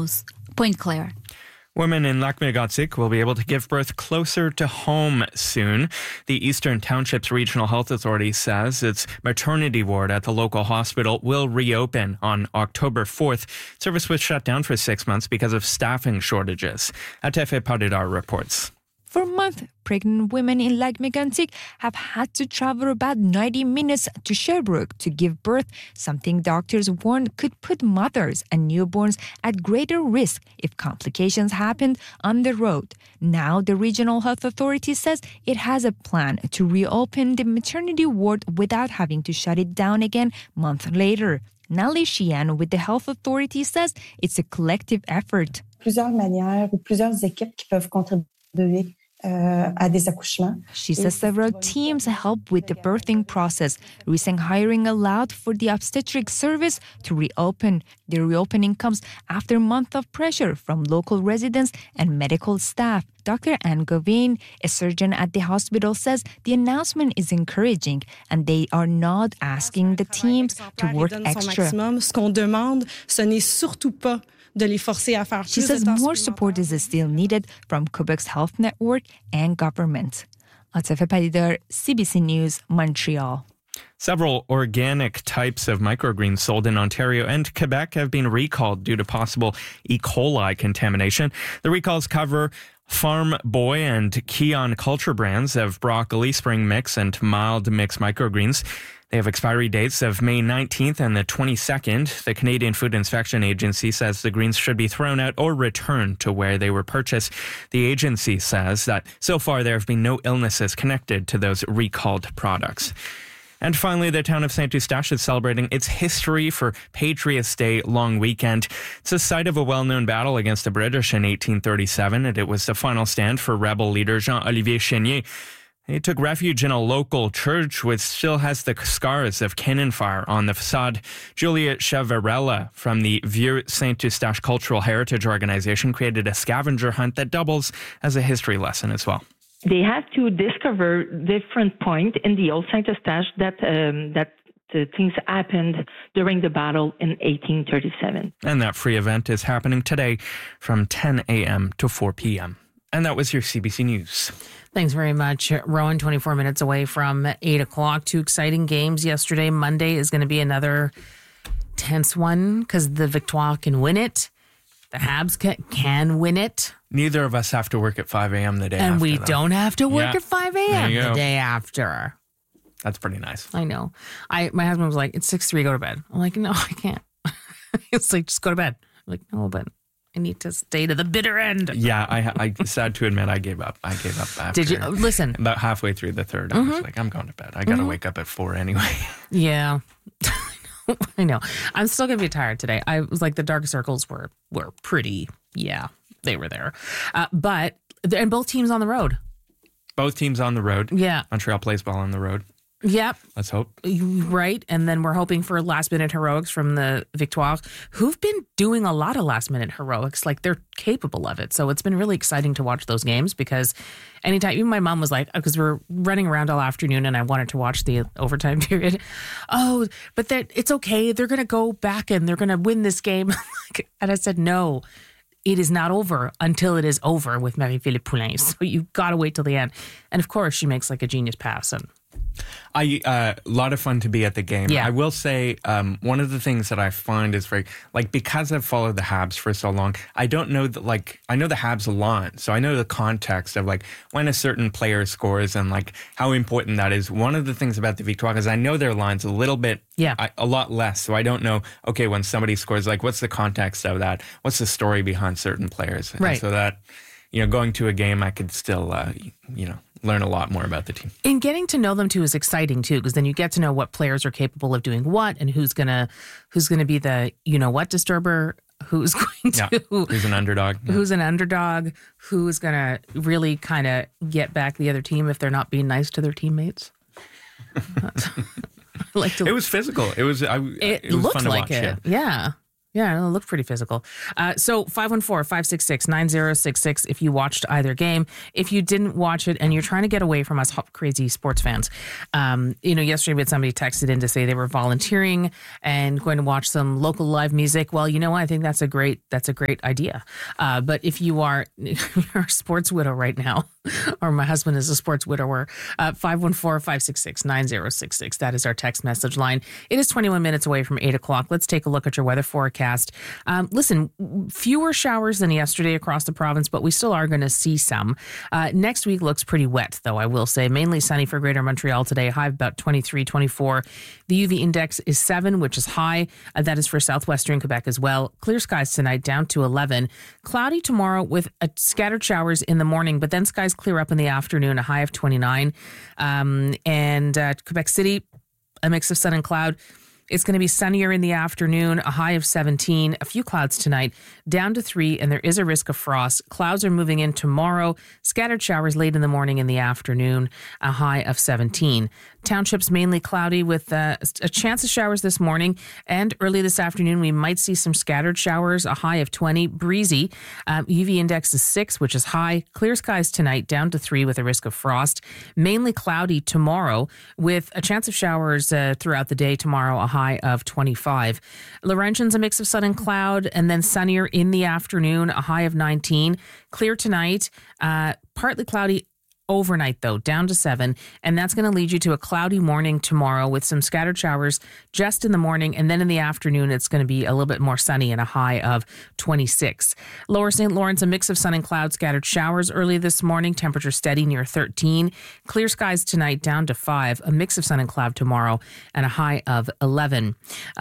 News, Pointe-Claire. Women in Lac-Mégantic will be able to give birth closer to home soon. The Eastern Townships Regional Health Authority says its maternity ward at the local hospital will reopen on October 4th. Service was shut down for 6 months because of staffing shortages. Atefe Padidar reports. For a month, pregnant women in Lac-Mégantic have had to travel about 90 minutes to Sherbrooke to give birth, something doctors warn could put mothers and newborns at greater risk if complications happened on the road. Now, the Regional Health Authority says it has a plan to reopen the maternity ward without having to shut it down again a month later. Nelly Sheehan with the Health Authority says it's a collective effort. Plusieurs manières ou plusieurs équipes qui peuvent contribuer à des accouchements. She says several teams help with the birthing process. Recent hiring allowed for the obstetric service to reopen. The reopening comes after a month of pressure from local residents and medical staff. Dr. Anne Govin, a surgeon at the hospital, says the announcement is encouraging and they are not asking the teams to work extra. Ce qu'on demande, ce n'est surtout pas de les forcer à faire plus. She says more support is still needed from Quebec's health network and government. Atefe Padidar, CBC News, Montreal. Several organic types of microgreens sold in Ontario and Quebec have been recalled due to possible E. coli contamination. The recalls cover Farm Boy and Keon Culture brands of broccoli, spring mix, and mild mix microgreens. They have expiry dates of May 19th and the 22nd. The Canadian Food Inspection Agency says the greens should be thrown out or returned to where they were purchased. The agency says that so far there have been no illnesses connected to those recalled products. And finally, the town of Saint-Eustache is celebrating its history for Patriots' Day long weekend. It's the site of a well-known battle against the British in 1837, and it was the final stand for rebel leader Jean-Olivier Chénier. He took refuge in a local church which still has the scars of cannon fire on the facade. Julia Chavarella from the Vieux Saint-Eustache Cultural Heritage Organization created a scavenger hunt that doubles as a history lesson as well. They have to discover different points in the old Saint-Eustache that things happened during the battle in 1837. And that free event is happening today from 10 a.m. to 4 p.m. And that was your CBC News. Thanks very much, Rowan. 24 minutes away from 8 o'clock. 2 exciting games yesterday. Monday is going to be another tense one because the Victoire can win it. The Habs can win it. Neither of us have to work at 5 a.m. the day after. And we don't have to work at 5 a.m. the day after. That's pretty nice. I know. My husband was like, it's 6:03, go to bed. I'm like, no, I can't. It's like, just go to bed. I'm like, no, but I need to stay to the bitter end. Yeah, I sad to admit I gave up. After. Did you? Listen. About halfway through the third, I was like, I'm going to bed. I got to wake up at 4 anyway. Yeah. I know. I'm still going to be tired today. I was like, the dark circles were pretty, they were there. And both teams on the road. Both teams on the road. Yeah. Montreal plays ball on the road. Yep. Let's hope. Right. And then we're hoping for last-minute heroics from the Victoire, who've been doing a lot of last-minute heroics. Like, they're capable of it. So it's been really exciting to watch those games because anytime, even my mom was like, because we're running around all afternoon and I wanted to watch the overtime period. Oh, but it's okay. They're going to go back and they're going to win this game. And I said, no. It is not over until it is over with Marie-Philippe Poulin. So you've got to wait till the end. And of course, she makes like a genius pass. And a lot of fun to be at the game. Yeah. I will say one of the things that I find is very, because I've followed the Habs for so long, I don't know that, I know the Habs a lot. So I know the context of when a certain player scores and how important that is. One of the things about the Victoire is I know their lines a little bit, a lot less. So I don't know, okay, when somebody scores, what's the context of that? What's the story behind certain players? Right. And so that, going to a game, I could still, learn a lot more about the team. And getting to know them too is exciting too, because then you get to know what players are capable of doing what, and who's gonna be the disturber, who's going to who's an underdog, who's gonna really kind of get back the other team if they're not being nice to their teammates. It was physical. It was. It was looked fun to like watch, it. Yeah. Yeah, it looked pretty physical. So 514-566-9066 if you watched either game. If you didn't watch it and you're trying to get away from us crazy sports fans, yesterday we had somebody texted in to say they were volunteering and going to watch some local live music. Well, you know what? I think that's a great idea. But if you're a sports widow right now, or my husband is a sports widower, 514-566-9066. That is our text message line. It is 21 minutes away from 8 o'clock. Let's take a look at your weather forecast. Listen, fewer showers than yesterday across the province, but we still are going to see some. Next week looks pretty wet, though, I will say. Mainly sunny for Greater Montreal today, high of about 23, 24. The UV index is 7, which is high. That is for southwestern Quebec as well. Clear skies tonight, down to 11. Cloudy tomorrow with scattered showers in the morning, but then skies clear up in the afternoon, a high of 29. Quebec City, a mix of sun and cloud. It's going to be sunnier in the afternoon, a high of 17, a few clouds tonight, down to 3, and there is a risk of frost. Clouds are moving in tomorrow, scattered showers late in the morning and the afternoon, a high of 17. Townships mainly cloudy with a chance of showers this morning, and early this afternoon we might see some scattered showers, a high of 20, breezy. UV index is 6, which is high. Clear skies tonight, down to 3 with a risk of frost. Mainly cloudy tomorrow with a chance of showers throughout the day tomorrow, a high of 25. Laurentian's a mix of sun and cloud, and then sunnier in the afternoon, a high of 19. Clear tonight, partly cloudy overnight, though, down to 7, and that's going to lead you to a cloudy morning tomorrow with some scattered showers just in the morning, and then in the afternoon it's going to be a little bit more sunny and a high of 26. Lower St. Lawrence, a mix of sun and cloud, scattered showers early this morning, temperature steady near 13. Clear skies tonight, down to 5, a mix of sun and cloud tomorrow, and a high of 11.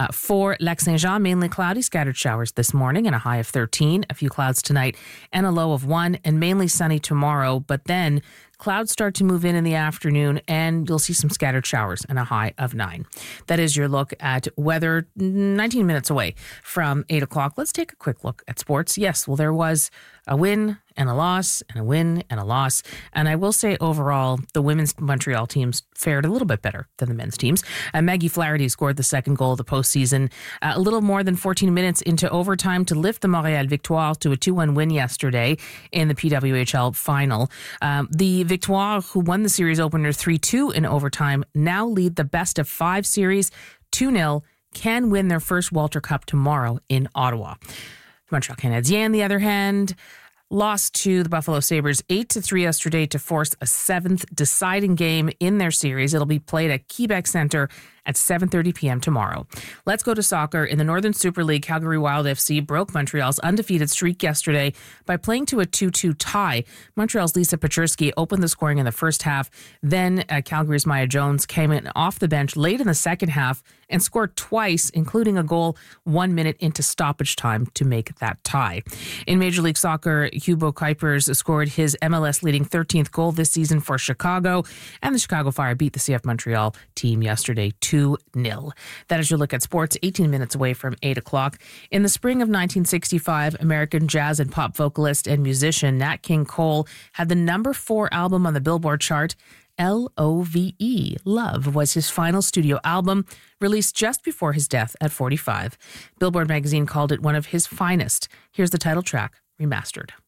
For Lac-Saint-Jean, mainly cloudy, scattered showers this morning, and a high of 13. A few clouds tonight, and a low of 1, and mainly sunny tomorrow, but then clouds start to move in the afternoon, and you'll see some scattered showers and a high of 9. That is your look at weather 19 minutes away from 8 o'clock. Let's take a quick look at sports. Yes, well, there was a win and a loss and a win and a loss. And I will say overall, the women's Montreal teams fared a little bit better than the men's teams. Maggie Flaherty scored the second goal of the postseason a little more than 14 minutes into overtime to lift the Montréal Victoire to a 2-1 win yesterday in the PWHL final. The Victoire, who won the series opener 3-2 in overtime, now lead the best of 5 series 2-0, can win their first Walter Cup tomorrow in Ottawa. Montreal Canadiens, on the other hand, lost to the Buffalo Sabres 8-3 yesterday to force a 7th deciding game in their series. It'll be played at Quebec Center at 7:30 p.m. tomorrow. Let's go to soccer. In the Northern Super League, Calgary Wild FC broke Montreal's undefeated streak yesterday by playing to a 2-2 tie. Montreal's Lisa Peczerski opened the scoring in the first half. Then Calgary's Maya Jones came in off the bench late in the second half and scored twice, including a goal 1 minute into stoppage time to make that tie. In Major League Soccer, Hugo Kuipers scored his MLS-leading 13th goal this season for Chicago, and the Chicago Fire beat the CF Montreal team yesterday 2-0. That is your look at sports, 18 minutes away from 8 o'clock. In the spring of 1965, American jazz and pop vocalist and musician Nat King Cole had the number 4 album on the Billboard chart. L-O-V-E, Love, was his final studio album, released just before his death at 45. Billboard magazine called it one of his finest. Here's the title track, remastered.